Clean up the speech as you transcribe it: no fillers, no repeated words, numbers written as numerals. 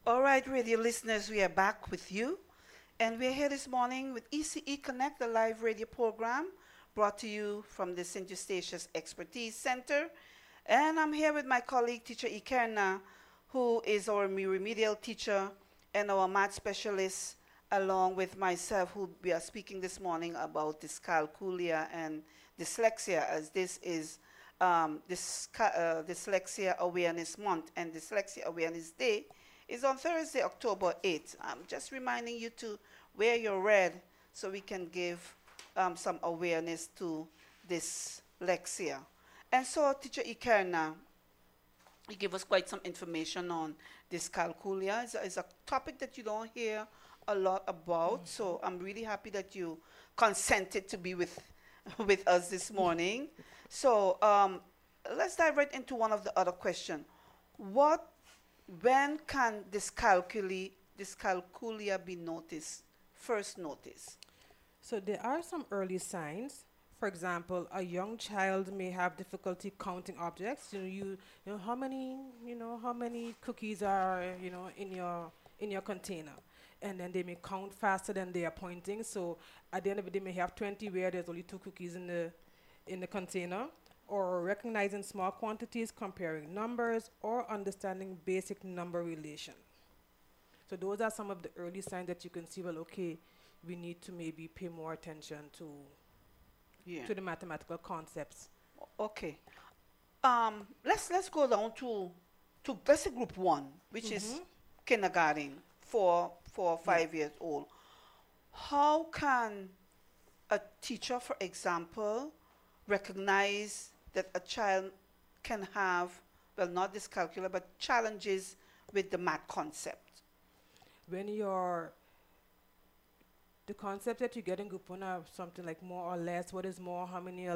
All right, radio listeners, we are back with you. And we're here this morning with ECE Connect, the live radio program brought to you from the St. Eustatius Expertise Center. And I'm here with my colleague, Teacher Ikerna, who is our remedial teacher and our math specialist, along with myself, who we are speaking this morning about dyscalculia and dyslexia, as this is Dyslexia Awareness Month and Dyslexia Awareness Day is on Thursday, October 8th. I'm just reminding you to wear your red so we can give some awareness to dyslexia. And so, Teacher Ikerna, you give us quite some information on dyscalculia. It's a topic that you don't hear a lot about, so I'm really happy that you consented to be with, with us this morning. So let's dive right into one of the other questions. What when can dyscalculia be noticed, first noticed? So there are some early signs. For example, a young child may have difficulty counting objects. You know how many cookies are in your container, and then they may count faster than they are pointing. So at the end of it, they may have 20 where there's only two cookies in the container, or recognizing small quantities, comparing numbers, or understanding basic number relation. So those are some of the early signs that you can see, well, okay, we need to maybe pay more attention Yeah. to the mathematical concepts. Okay. Let's go down to let's say group one, which is Mm-hmm. kindergarten, 5 years old. How can a teacher, for example, recognize that a child can have, well, not dyscalculia, but challenges with the math concept? When you're the concept that you get in group one are something like more or less, what is more, how many